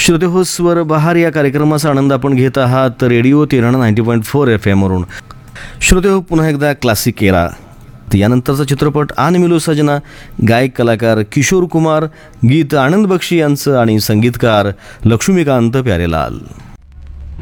श्रोते हो, स्वर बहार या कार्यक्रमाचा आनंद आपण घेत आहात रेडिओ तेरणा 90.4 FM वरून. श्रोते हो, पुन्हा एकदा क्लासिक एरा. यानंतरचा चित्रपट आन मिलो सजना, गायक कलाकार किशोर कुमार, गीत आनंद बक्षी यांचं आणि संगीतकार लक्ष्मीकांत प्यारेलाल.